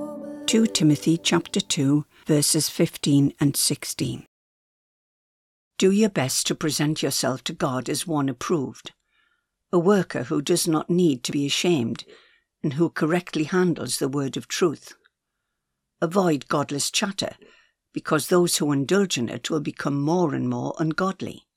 2 Timothy chapter 2, verses 15 and 16. Do your best to present yourself to God as one approved, a worker who does not need to be ashamed and who correctly handles the word of truth. Avoid godless chatter, because those who indulge in it will become more and more ungodly.